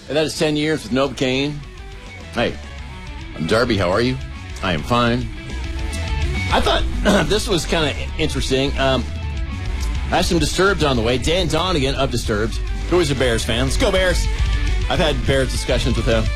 And that is 10 years with Novocaine. Hey, I'm Darby. How are you? I am fine. I thought this was kind of interesting. I have some Disturbed on the way. Dan Donegan of Disturbed, who is a Bears fan. Let's go, Bears. I've had Bears discussions with him.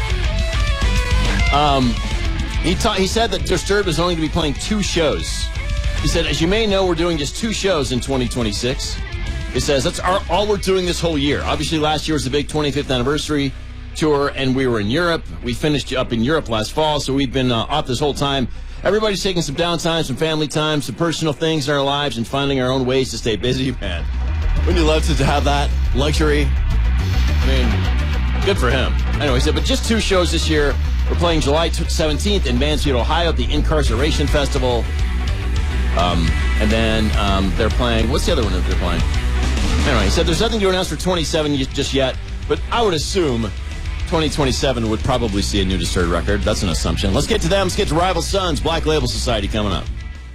He said that Disturbed is only going to be playing 2 shows. He said, as you may know, we're doing just 2 shows in 2026. He says, that's all we're doing this whole year. Obviously, last year was the big 25th anniversary tour, and we were in Europe. We finished up in Europe last fall, so we've been off this whole time. Everybody's taking some downtime, some family time, some personal things in our lives, and finding our own ways to stay busy. Man, wouldn't you love to have that luxury? I mean, good for him. Anyway, he said, but just 2 shows this year. We're playing July 17th in Mansfield, Ohio at the Incarceration Festival. And then they're playing, what's the other one that they're playing? Anyway, he said there's nothing to announce for 27 just yet, but I would assume 2027 would probably see a new Disturbed record. That's an assumption. Let's get to them. Let's get to Rival Sons, Black Label Society coming up.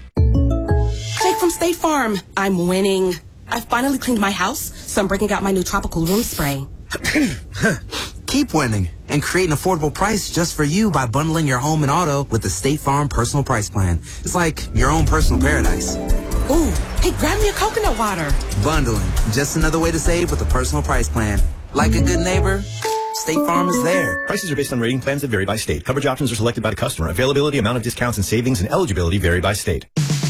Jake from State Farm. I'm winning. I finally cleaned my house, so I'm breaking out my new tropical room spray. Keep winning and create an affordable price just for you by bundling your home and auto with the State Farm Personal Price Plan. It's like your own personal paradise. Ooh, hey, grab me a coconut water. Bundling, just another way to save with a personal price plan. Like a good neighbor, State Farm is there. Prices are based on rating plans that vary by state. Coverage options are selected by the customer. Availability, amount of discounts and savings, and eligibility vary by state.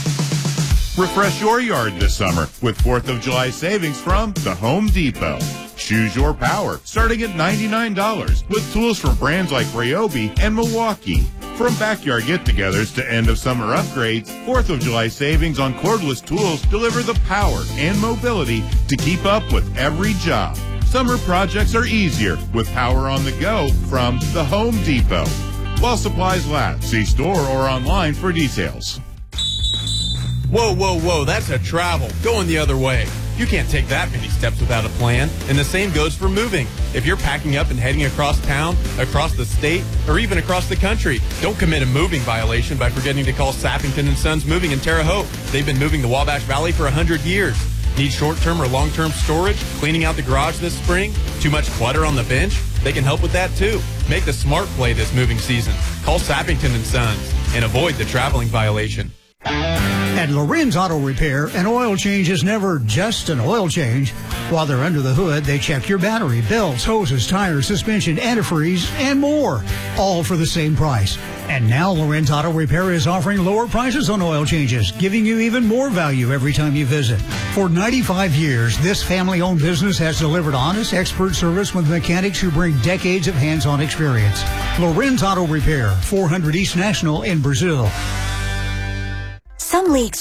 Refresh your yard this summer with 4th of July savings from the Home Depot. Choose your power, starting at $99, with tools from brands like Ryobi and Milwaukee. From backyard get-togethers to end-of-summer upgrades, 4th of July savings on cordless tools deliver the power and mobility to keep up with every job. Summer projects are easier with power on the go from the Home Depot. While supplies last, see store or online for details. Whoa, whoa, whoa, that's a travel. Going the other way. You can't take that many steps without a plan. And the same goes for moving. If you're packing up and heading across town, across the state, or even across the country, don't commit a moving violation by forgetting to call Sappington & Sons Moving in Terre Haute. They've been moving the Wabash Valley for 100 years. Need short-term or long-term storage? Cleaning out the garage this spring? Too much clutter on the bench? They can help with that too. Make the smart play this moving season. Call Sappington & Sons and avoid the traveling violation. At Lorenz Auto Repair, an oil change is never just an oil change. While they're under the hood, they check your battery, belts, hoses, tires, suspension, antifreeze, and more, all for the same price. And now Lorenz Auto Repair is offering lower prices on oil changes, giving you even more value every time you visit. For 95 years, this family-owned business has delivered honest, expert service with mechanics who bring decades of hands-on experience. Lorenz Auto Repair, 400 East National in Brazil. Some leagues